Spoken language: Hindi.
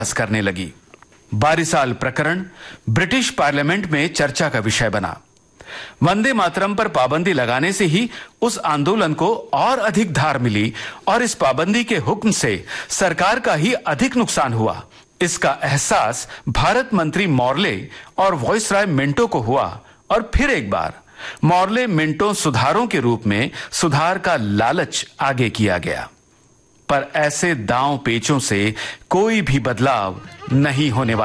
करने लगी। बारिसाल प्रकरण ब्रिटिश पार्लियामेंट में चर्चा का विषय बना। वंदे मातरम पर पाबंदी लगाने से ही उस आंदोलन को और अधिक धार मिली और इस पाबंदी के हुक्म से सरकार का ही अधिक नुकसान हुआ। इसका एहसास भारत मंत्री मॉर्ले और वायसराय मिंटो को हुआ और फिर एक बार मॉर्ले मिंटो सुधारों के रूप में सुधार का लालच आगे किया गया। पर ऐसे दांव पेचों से कोई भी बदलाव नहीं होने वाला।